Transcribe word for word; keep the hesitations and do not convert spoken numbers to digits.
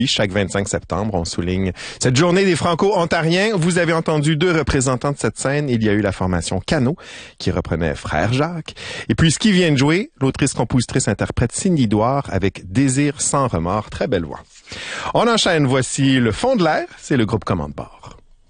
Chaque vingt-cinq septembre, on souligne cette journée des Franco-Ontariens. Vous avez entendu deux représentants de cette scène. Il y a eu la formation Cano, qui reprenait Frère Jacques. Et puis, ce qui vient de jouer, l'autrice-compositrice-interprète Cindy Douard avec Désir sans remords. Très belle voix. On enchaîne. Voici Le Fond de l'air. C'est le groupe Commande-Bord.